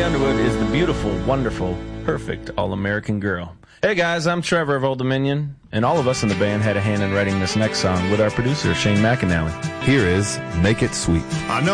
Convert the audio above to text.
Underwood is the beautiful, wonderful, perfect All-American Girl. Hey guys, I'm Trevor of Old Dominion, and all of us in the band had a hand in writing this next song with our producer, Shane McAnally. Here is Make It Sweet. I know